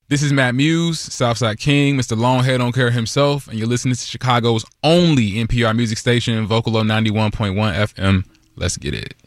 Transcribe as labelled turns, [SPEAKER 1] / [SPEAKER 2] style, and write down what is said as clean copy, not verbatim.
[SPEAKER 1] This is Matt Muse, Southside King, Mr. Longhead on Care himself, and you're listening to Chicago's only NPR music station, Vocalo 91.1 FM. Let's get it.